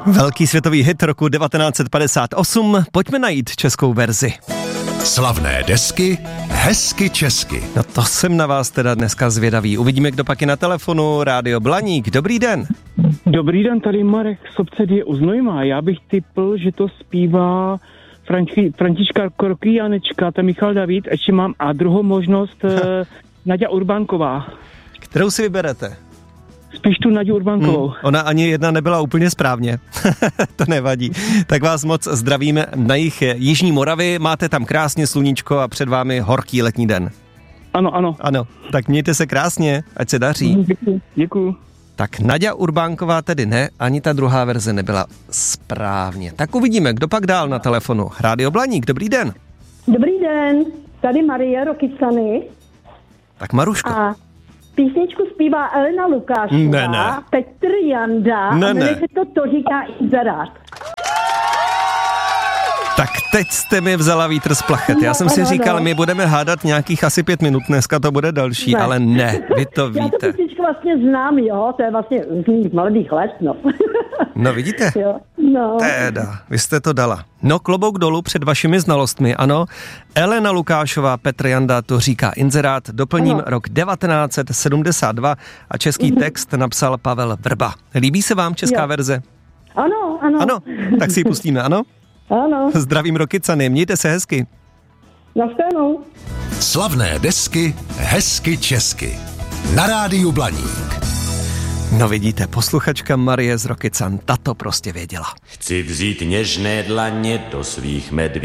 Velký světový hit roku 1958, pojďme najít českou verzi. Slavné desky, hezky česky. No to jsem na vás teda dneska zvědavý. Uvidíme, kdo pak je na telefonu. Rádio Blaník, dobrý den. Dobrý den, tady Marek z obce u Znojma. Já bych tipl, že to zpívá Františka Kroky Janečka, to Michal David, ještě mám a druhou možnost Naďa Urbánková. Kterou si vyberete? Spíš tu Naďu Urbánkovou. Ona ani jedna nebyla úplně správně. To nevadí. Tak vás moc zdravíme na Jižní Moravy. Máte tam krásně sluníčko a před vámi horký letní den. Ano. Ano, tak mějte se krásně, ať se daří. Děkuju. Tak Naďa Urbánková tedy ne, ani ta druhá verze nebyla správně. Tak uvidíme, kdo pak dál na telefonu. Rádio Blaník, dobrý den. Dobrý den, tady Marie Rokycany. Tak Maruško. A písničku zpívá Elena Lukášová, Ne. Petr Janda a jmenuje se to říká Inzerát. Tak teď jste mi vzala vítr z plachet. Já jsem si říkal, my budeme hádat nějakých asi 5 minut, dneska to bude další, Ne. ale ne, vy to víte. Já to písničku vlastně znám, jo, to je vlastně z mých mladých let, no. No vidíte? Jo, no. Teda, vy jste to dala. No klobouk dolů před vašimi znalostmi, ano. Elena Lukášová, Petr Janda, to říká Inzerát, doplním rok 1972 a český text napsal Pavel Vrba. Líbí se vám česká verze? Ano. Ano, tak si ji pustíme, ano? Ano. Zdravím Rokycany, mějte se hezky. Nashledanou. Slavné desky, hezky česky. Na rádiu Blaník. No vidíte, posluchačka Marie z Rokycan, ta to prostě věděla. Chci vzít něžné dlaně do svých medví.